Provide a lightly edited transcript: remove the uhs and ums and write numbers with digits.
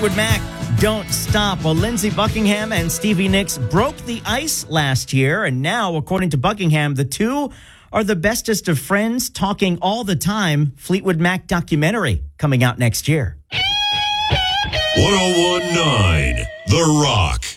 Fleetwood Mac, Don't Stop. Well, Lindsey Buckingham and Stevie Nicks broke the ice last year, and now, according to Buckingham, the two are the bestest of friends, talking all the time. Fleetwood Mac documentary coming out next year. 101.9 The Rock.